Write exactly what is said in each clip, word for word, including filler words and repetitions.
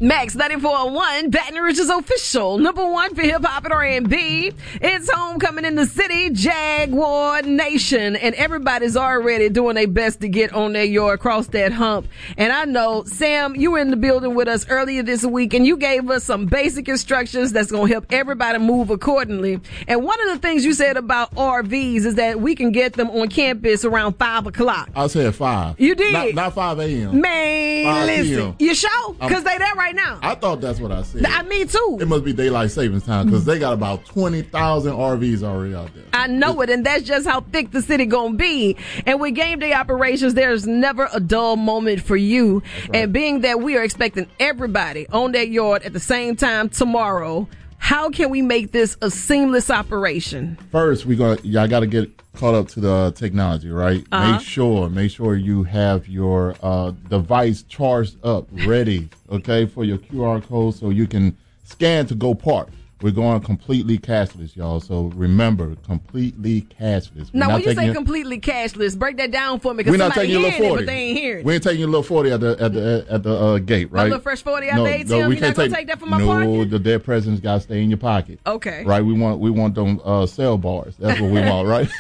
Max ninety-four point one, Baton Rouge's official number one for hip-hop and R and B. It's homecoming in the city, Jaguar Nation. And everybody's already doing their best to get on their yard, across that hump. And I know, Sam, you were in the building with us earlier this week, and you gave us some basic instructions that's going to help everybody move accordingly. And one of the things you said about R Vs is that we can get them on campus around five o'clock. I said five. You did? Not, not five a.m. Man, listen. You sure? Because they there right now. I thought that's what I said. I me too. It must be daylight savings time because they got about twenty thousand R Vs already out there. I know it, and that's just how thick the city gonna be. And with game day operations, there's never a dull moment for you. Right. And being that we are expecting everybody on that yard at the same time tomorrow, how can we make this a seamless operation? First, we gonna y'all got to get caught up to the technology, right? Uh-huh. Make sure, make sure you have your uh, device charged up, ready, okay, for your Q R code so you can scan to go park. We're going completely cashless, y'all. So remember, completely cashless. We're now, when you say your, completely cashless, break that down for me because somebody hearing it, but they ain't hearing it. We ain't taking your little forty at the at the at the uh, gate, right? A little fresh forty out no, the A T M. No, we You're can't not gonna take, take that from my no, pocket? No, the dead president's got to stay in your pocket. Okay. Right? We want we want them uh, cell bars. That's what we want, right?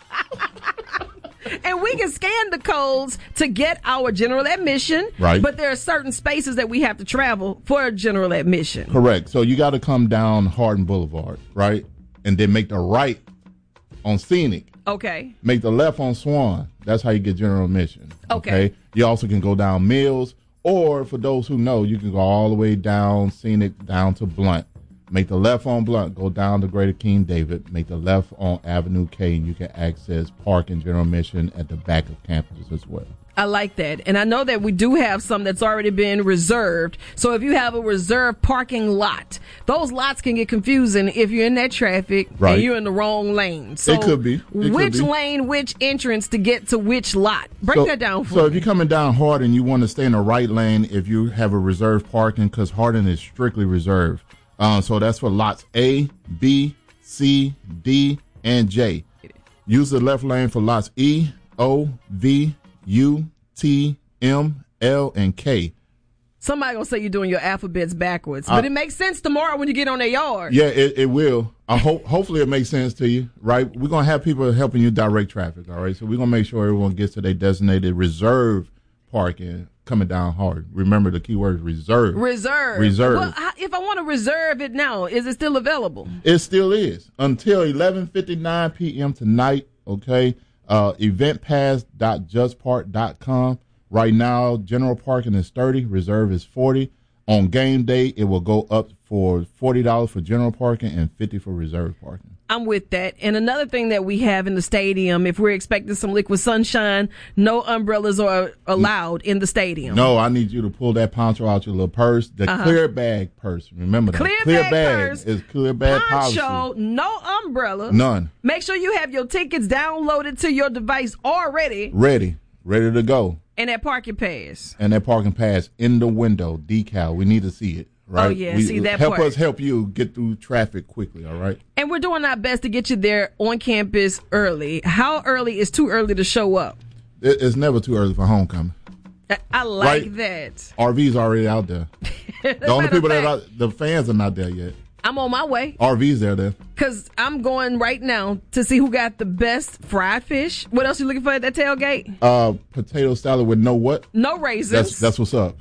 And we can scan the codes to get our general admission, right? But there are certain spaces that we have to travel for general admission. Correct. So you got to come down Hardin Boulevard, right? And then make the right on Scenic. Okay. Make the left on Swan. That's how you get general admission. Okay. okay? You also can go down Mills, or for those who know, you can go all the way down Scenic down to Blunt. Make the left on Blunt, go down to Greater King David, make the left on Avenue K, and you can access park and general admission at the back of campus as well. I like that. And I know that we do have some that's already been reserved. So if you have a reserved parking lot, those lots can get confusing if you're in that traffic right. and you're in the wrong lane. So it could be. It which could be. lane, which entrance to get to which lot? Break so, that down for so me. if you're coming down Hardin, you want to stay in the right lane if you have a reserved parking because Hardin is strictly reserved. Uh, so that's for lots A, B, C, D, and J. Use the left lane for lots E, O, V, U, T, M, L, and K. Somebody gonna say you're doing your alphabets backwards, uh, but it makes sense tomorrow when you get on their yard. Yeah, it, it will. I hope. Hopefully, it makes sense to you, right? We're gonna have people helping you direct traffic. All right, so we're gonna make sure everyone gets to their designated reserve parking coming down hard. Remember the key word is reserve. Reserve. Reserve. Well, if I want to reserve it now, is it still available? It still is until eleven fifty-nine p.m. tonight. Okay. Uh, event pass dot just park dot com. Right now, general parking is thirty, reserve is forty. On game day, it will go up for forty dollars for general parking and fifty dollars for reserve parking. I'm with that. And another thing that we have in the stadium, if we're expecting some liquid sunshine, no umbrellas are allowed in the stadium. No, I need you to pull that poncho out your little purse, the uh-huh. clear bag purse. Remember that. Clear, clear bag, bag purse, is clear bag poncho, policy. no umbrella. None. Make sure you have your tickets downloaded to your device already. Ready. Ready to go. And that parking pass. And that parking pass in the window, decal. We need to see it. Right? Oh, yeah, we, see that help part. us help you get through traffic quickly, all right? And we're doing our best to get you there on campus early. How early is too early to show up? It, it's never too early for homecoming. I, I like right? that. R V's already out there. The only people that are, the fans are not there yet. I'm on my way. R V's there there. Because I'm going right now to see who got the best fried fish. What else you looking for at that tailgate? Uh, potato salad with no what? No raisins. That's, that's what's up.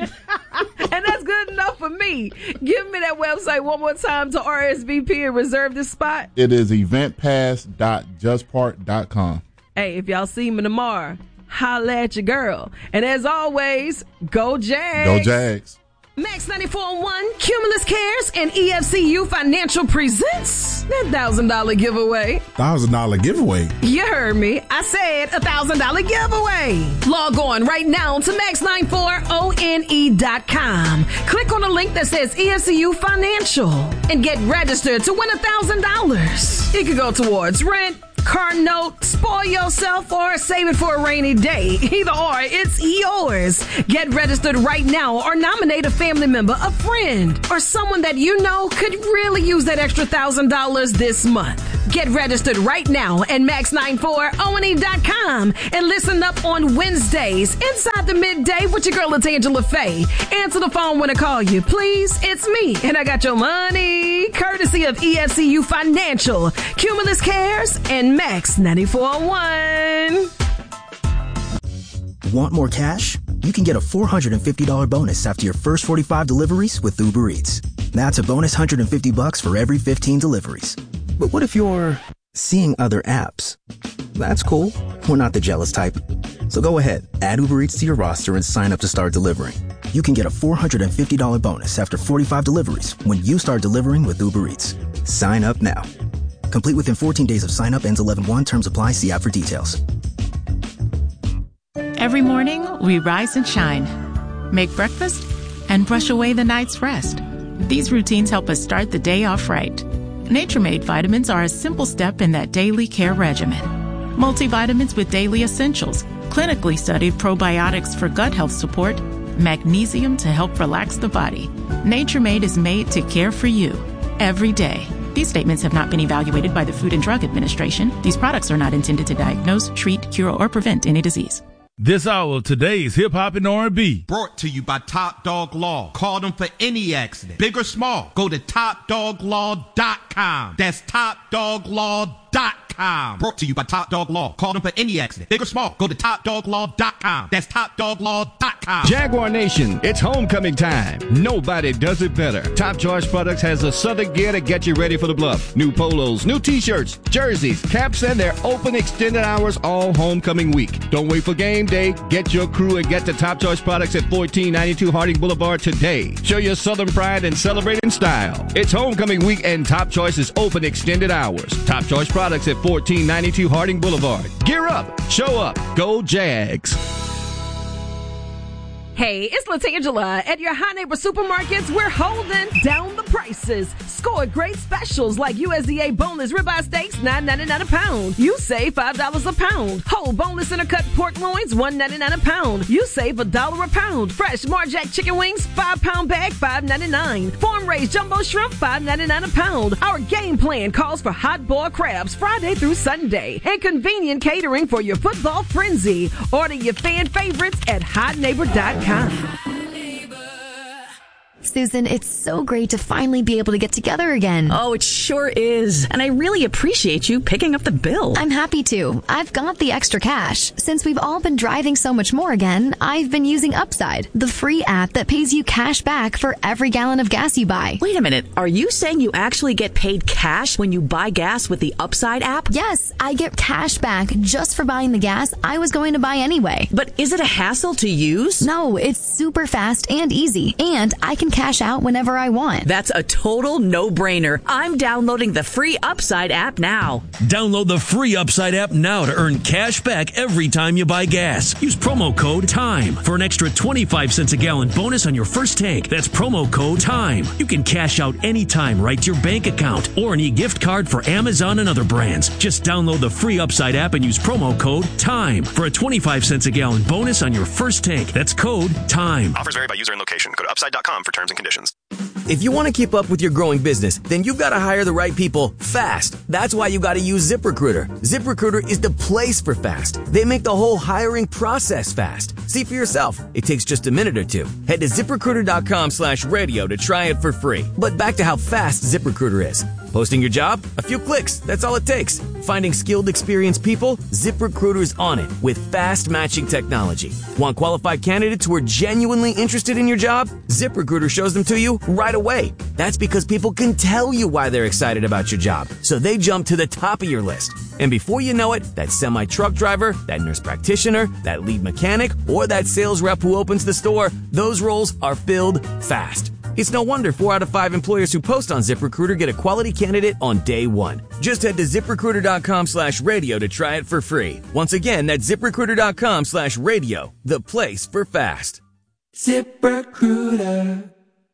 And that's good enough for me. Give me that website one more time to R S V P and reserve this spot. It is event pass dot just park dot com. Hey, if y'all see me tomorrow, holla at your girl. And as always, go Jags. Go Jags. Max ninety-four point one, Cumulus Cares, and E F C U Financial presents that one thousand dollars giveaway. one thousand dollars giveaway? You heard me. I said a one thousand dollars giveaway. Log on right now to max ninety-four one dot com. Click on the link that says E F C U Financial and get registered to win one thousand dollars. It could go towards rent, car note, spoil yourself, or save it for a rainy day. Either or, it's yours. Get registered right now or nominate a family member, a friend, or someone that you know could really use that extra one thousand dollars this month. Get registered right now at max nine four O N E dot com and listen up on Wednesdays inside the midday with your girl, it's Angela Faye. Answer the phone when I call you, please. It's me, and I got your money. Courtesy of E F C U Financial, Cumulus Cares, and Max ninety-four point one. Want more cash? You can get a four hundred fifty dollars bonus after your first forty-five deliveries with Uber Eats. That's a bonus one hundred fifty bucks for every fifteen deliveries. But what if you're seeing other apps? That's cool. We're not the jealous type. So go ahead, add Uber Eats to your roster and sign up to start delivering. You can get a four hundred fifty dollars bonus after forty-five deliveries when you start delivering with Uber Eats. Sign up now. Complete within fourteen days of sign up, ends eleven one. Terms apply. See app for details. Every morning, we rise and shine, make breakfast, and brush away the night's rest. These routines help us start the day off right. Nature-Made vitamins are a simple step in that daily care regimen. Multivitamins with daily essentials, clinically studied probiotics for gut health support, magnesium to help relax the body. Nature-Made is made to care for you every day. These statements have not been evaluated by the Food and Drug Administration. These products are not intended to diagnose, treat, cure, or prevent any disease. This hour of today's Hip Hop and R and B. Brought to you by Top Dog Law. Call them for any accident, big or small. Go to top dog law dot com. That's top dog law dot com. Brought to you by Top Dog Law. Call them for any accident, big or small. Go to top dog law dot com. That's top dog law dot com. Jaguar Nation, it's homecoming time. Nobody does it better. Top Choice Products has the southern gear to get you ready for the bluff. New polos, new t-shirts, jerseys, caps, and their open extended hours all homecoming week. Don't wait for game day. Get your crew and get to Top Choice Products at fourteen ninety-two Harding Boulevard today. Show your southern pride and celebrate in style. It's homecoming week and Top Choice is open extended hours. Top Choice Products at fourteen ninety-two Harding Boulevard. Gear up, show up, go Jags. Hey, it's LaTangela. At your High Neighbor Supermarkets, we're holding down the prices. Score great specials like U S D A boneless ribeye steaks, nine ninety-nine a pound. You save five dollars a pound. Whole boneless intercut pork loins, one ninety-nine a pound. You save a dollar a pound. Fresh Marjack chicken wings, five pound bag, five ninety-nine. Farm raised jumbo shrimp, five ninety-nine a pound. Our game plan calls for hot boiled crabs Friday through Sunday. And convenient catering for your football frenzy. Order your fan favorites at hot neighbor dot com. Susan, it's so great to finally be able to get together again. Oh, it sure is. And I really appreciate you picking up the bill. I'm happy to. I've got the extra cash. Since we've all been driving so much more again, I've been using Upside, the free app that pays you cash back for every gallon of gas you buy. Wait a minute. Are you saying you actually get paid cash when you buy gas with the Upside app? Yes, I get cash back just for buying the gas I was going to buy anyway. But is it a hassle to use? No, it's super fast and easy, and I can cash out whenever I want. That's a total no-brainer. I'm downloading the free Upside app now. Download the free Upside app now to earn cash back every time you buy gas. Use promo code TIME for an extra twenty-five cents a gallon bonus on your first tank. That's promo code TIME. You can cash out anytime right to your bank account or an e-gift card for Amazon and other brands. Just download the free Upside app and use promo code TIME for a twenty-five cents a gallon bonus on your first tank. That's code TIME. Offers vary by user and location. Go to upside dot com for terms and conditions. If you want to keep up with your growing business, then you've got to hire the right people fast. That's why you got to use ZipRecruiter. ZipRecruiter is the place for fast. They make the whole hiring process fast. See for yourself. It takes just a minute or two. Head to ZipRecruiter.com slash radio to try it for free. But back to how fast ZipRecruiter is. Posting your job? A few clicks. That's all it takes. Finding skilled, experienced people? ZipRecruiter's on it with fast matching technology. Want qualified candidates who are genuinely interested in your job? ZipRecruiter shows them to you right away. That's because people can tell you why they're excited about your job, so they jump to the top of your list. And before you know it, that semi-truck driver, that nurse practitioner, that lead mechanic, or that sales rep who opens the store, those roles are filled fast. It's no wonder four out of five employers who post on ZipRecruiter get a quality candidate on day one. Just head to ZipRecruiter.com slash radio to try it for free. Once again, that's ZipRecruiter.com slash radio, the place for fast. ZipRecruiter.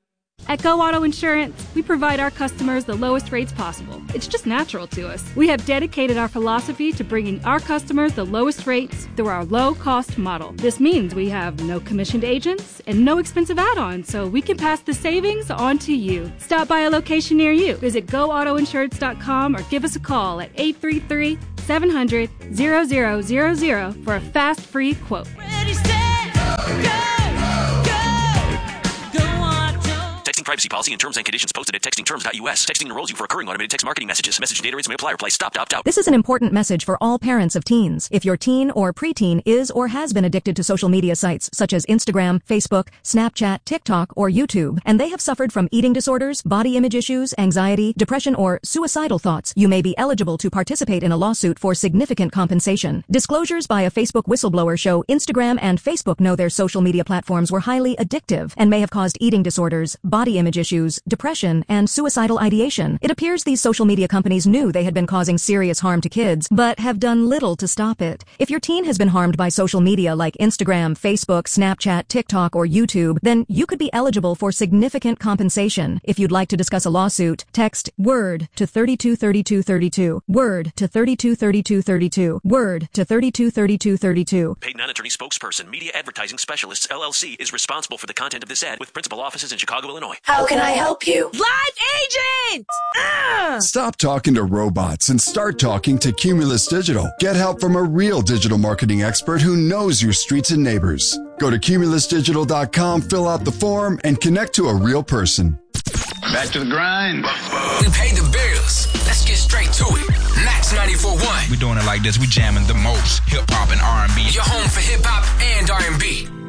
At Go Auto Insurance, we provide our customers the lowest rates possible. It's just natural to us. We have dedicated our philosophy to bringing our customers the lowest rates through our low-cost model. This means we have no commissioned agents and no expensive add-ons, so we can pass the savings on to you. Stop by a location near you. Visit go auto insurance dot com or give us a call at eight three three, seven hundred, zero zero zero zero for a fast, free quote. Ready, set, go! Texting privacy policy and terms and conditions posted at texting terms dot U S. Texting enrolls you for recurring automated text marketing messages. Message and data rates may apply. Reply stop, opt out. This is an important message for all parents of teens. If your teen or preteen is or has been addicted to social media sites such as Instagram, Facebook, Snapchat, TikTok, or YouTube, and they have suffered from eating disorders, body image issues, anxiety, depression, or suicidal thoughts, you may be eligible to participate in a lawsuit for significant compensation. Disclosures by a Facebook whistleblower show Instagram and Facebook know their social media platforms were highly addictive and may have caused eating disorders, body image issues, depression, and suicidal ideation. It appears these social media companies knew they had been causing serious harm to kids, but have done little to stop it. If your teen has been harmed by social media like Instagram, Facebook, Snapchat, TikTok, or YouTube, then you could be eligible for significant compensation. If you'd like to discuss a lawsuit, text WORD to thirty-two thirty-two thirty-two. WORD to thirty-two thirty-two thirty-two. WORD to thirty-two thirty-two thirty-two. Paid non-attorney spokesperson, Media Advertising Specialists, L L C, is responsible for the content of this ad with principal offices in Chicago, Illinois. How can I help you? Live agent! Ah! Stop talking to robots and start talking to Cumulus Digital. Get help from a real digital marketing expert who knows your streets and neighbors. Go to cumulus digital dot com, fill out the form, and connect to a real person. Back to the grind. We paid the bills. Let's get straight to it. Max ninety-four point one. We doing it like this. We jamming the most hip hop and R and B. Your home for hip hop and R and B.